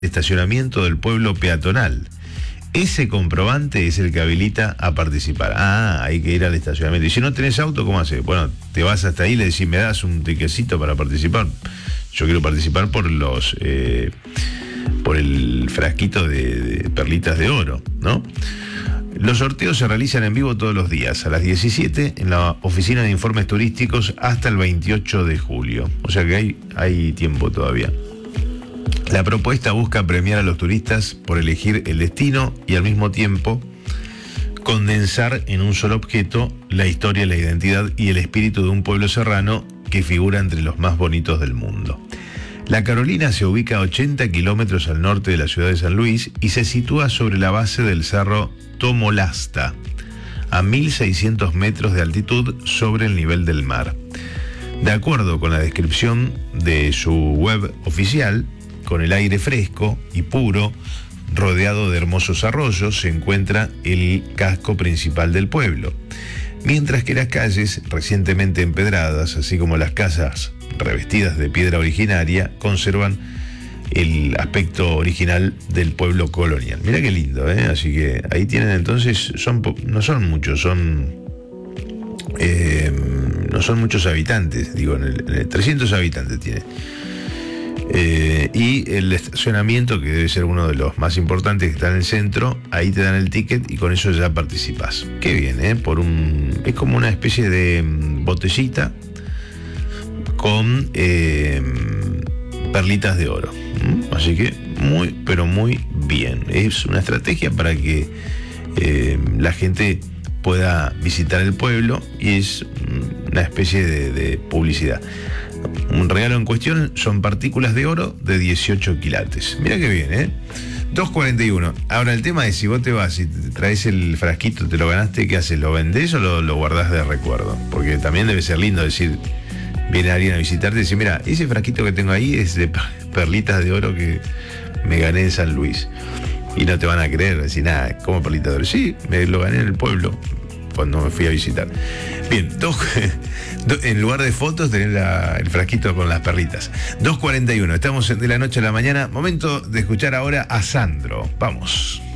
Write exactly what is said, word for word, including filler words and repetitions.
estacionamiento del pueblo peatonal. Ese comprobante es el que habilita a participar. Ah, hay que ir al estacionamiento. Y si no tenés auto, ¿cómo haces? Bueno, te vas hasta ahí y le decís, me das un tiquecito para participar. Yo quiero participar por los eh, por el frasquito de, de perlitas de oro, ¿no? Los sorteos se realizan en vivo todos los días, a las diecisiete, en la oficina de informes turísticos hasta el veintiocho de julio. O sea que hay, hay tiempo todavía. La propuesta busca premiar a los turistas por elegir el destino y al mismo tiempo condensar en un solo objeto la historia, la identidad y el espíritu de un pueblo serrano que figura entre los más bonitos del mundo. La Carolina se ubica a ochenta kilómetros al norte de la ciudad de San Luis y se sitúa sobre la base del cerro Tomolasta, a mil seiscientos metros de altitud sobre el nivel del mar. De acuerdo con la descripción de su web oficial, con el aire fresco y puro, rodeado de hermosos arroyos, se encuentra el casco principal del pueblo. Mientras que las calles, recientemente empedradas, así como las casas revestidas de piedra originaria, conservan el aspecto original del pueblo colonial. Mirá qué lindo, ¿eh? Así que ahí tienen entonces, son no son muchos, son eh, no son muchos habitantes, digo, en el, en el trescientos habitantes tiene. Eh, y el estacionamiento, que debe ser uno de los más importantes, que está en el centro, ahí te dan el ticket y con eso ya participás. Qué bien, ¿eh? Por un, es como una especie de botellita con eh, perlitas de oro. ¿Mm? Así que muy, pero muy bien. Es una estrategia para que eh, la gente pueda visitar el pueblo y es una especie de, de publicidad. Un regalo en cuestión son partículas de oro de dieciocho quilates. Mira qué bien, ¿eh? dos cuarenta y uno. Ahora el tema es, si vos te vas y te traes el frasquito, te lo ganaste, ¿qué haces? ¿Lo vendés o lo, lo guardás de recuerdo? Porque también debe ser lindo decir, viene alguien a visitarte y dice, mira, ese frasquito que tengo ahí es de perlitas de oro que me gané en San Luis. Y no te van a creer, decir, nada, ¿cómo perlitas de oro? Sí, me lo gané en el pueblo cuando me fui a visitar. Bien, dos, do, en lugar de fotos tenés la, el frasquito con las perlitas. dos cuarenta y uno, estamos de la noche a la mañana. Momento de escuchar ahora a Sandro. Vamos.